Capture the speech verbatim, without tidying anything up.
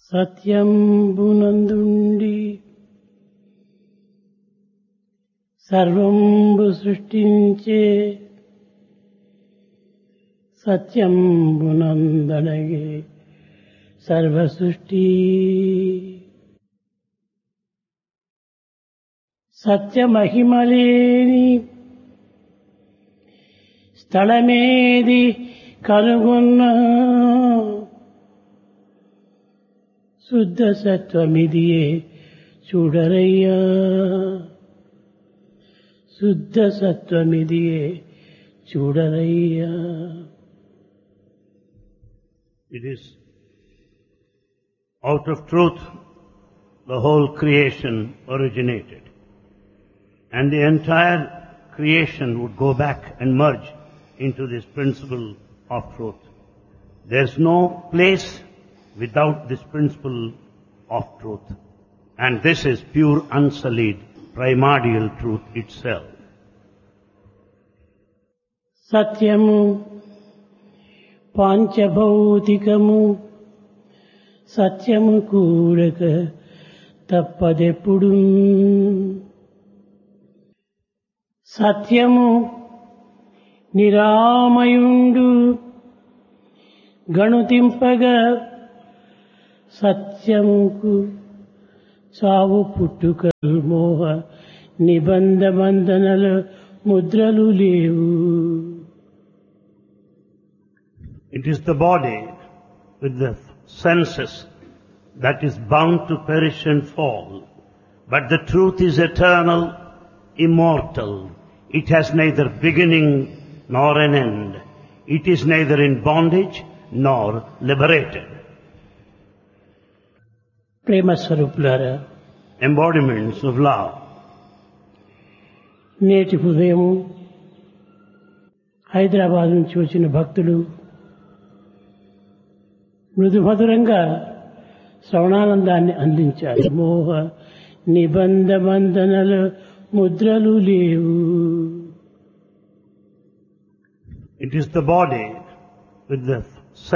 సత్యంబునందుండి సర్వంబు సృష్టించే సత్యంబునందనగే సర్వ సృష్టి. సత్యమహిమలేని స్థలమేది కనుగొన్న శుద్ధ సత్వమిదియే చూడరయ్యా, శుద్ధ సత్వమిదియే చూడరయ్యా. It is out of truth the whole creation originated, and the entire creation would go back and merge into this principle of truth. There is no place without this principle of truth, and this is pure unsullied primordial truth itself. సత్యము పాంచభౌతికము సత్యము కూడక తప్పదెప్పుడు. సత్యము నిరామయుండు గణుతింపగా సత్యముకు చావు పుట్టుకలు మోహ నిబంధ బంధనల ముద్రలు లేవు. It is the body with the senses that is bound to perish and fall, but the truth is eternal, immortal. It has neither beginning nor an end. It is neither in bondage nor liberated. ప్రేమ స్వరూపులారా, Embodiments of love. నేటి ఉదయం హైదరాబాద్ నుంచి వచ్చిన భక్తులు మృదుమధురంగా శ్రవణానందాన్ని అందించారు. మోహ నిబంధ బంధనల ముద్రలు లేవు. It is the body with the